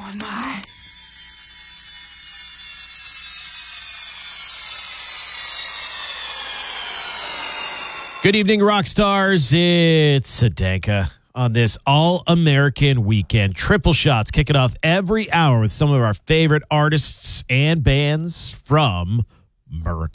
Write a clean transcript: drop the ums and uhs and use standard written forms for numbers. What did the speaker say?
Good evening, rock stars. It's Sadanka on this All-American weekend. Triple shots kicking off every hour with some of our favorite artists and bands from America.